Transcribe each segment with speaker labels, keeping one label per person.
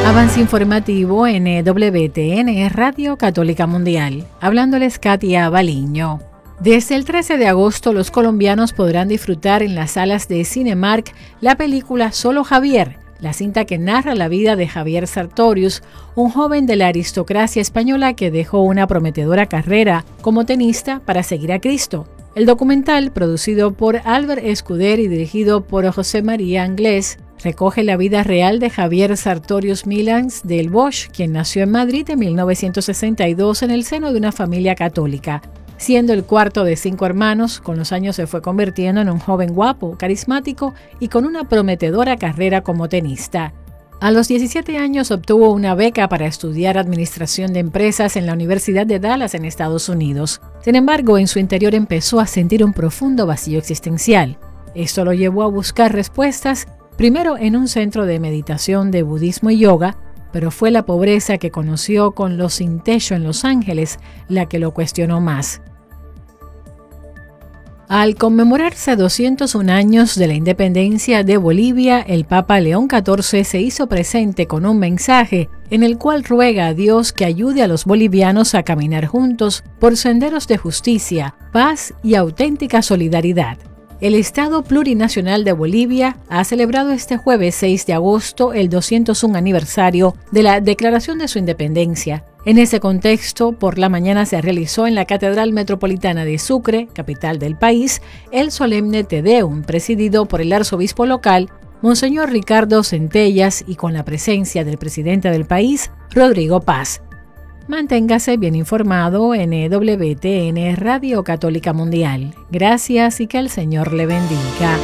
Speaker 1: Avance informativo en WTN, Radio Católica Mundial. Hablándoles Katia Baliño. Desde el 13 de agosto, los colombianos podrán disfrutar en las salas de Cinemark la película Solo Javier, la cinta que narra la vida de Javier Sartorius, un joven de la aristocracia española que dejó una prometedora carrera como tenista para seguir a Cristo. El documental, producido por Albert Escuder y dirigido por José María Anglés, recoge la vida real de Javier Sartorius Milans del Bosch, quien nació en Madrid en 1962 en el seno de una familia católica. Siendo el cuarto de 5 hermanos, con los años se fue convirtiendo en un joven guapo, carismático y con una prometedora carrera como tenista. A los 17 años obtuvo una beca para estudiar administración de empresas en la Universidad de Dallas en Estados Unidos. Sin embargo, en su interior empezó a sentir un profundo vacío existencial. Esto lo llevó a buscar respuestas, primero en un centro de meditación de budismo y yoga, pero fue la pobreza que conoció con los Sin Techo en Los Ángeles la que lo cuestionó más. Al conmemorarse 201 años de la independencia de Bolivia, el Papa León XIV se hizo presente con un mensaje en el cual ruega a Dios que ayude a los bolivianos a caminar juntos por senderos de justicia, paz y auténtica solidaridad. El Estado Plurinacional de Bolivia ha celebrado este jueves 6 de agosto el 201 aniversario de la declaración de su independencia. En ese contexto, por la mañana se realizó en la Catedral Metropolitana de Sucre, capital del país, el solemne Te Deum, presidido por el arzobispo local, Monseñor Ricardo Centellas, y con la presencia del presidente del país, Rodrigo Paz. Manténgase bien informado en WTN, Radio Católica Mundial. Gracias y que el Señor le bendiga.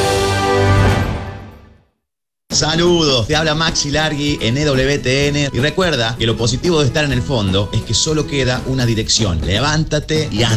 Speaker 2: Saludos, te habla Maxi Largui en EWTN y recuerda que lo positivo de estar en el fondo es que solo queda una dirección: levántate y anda.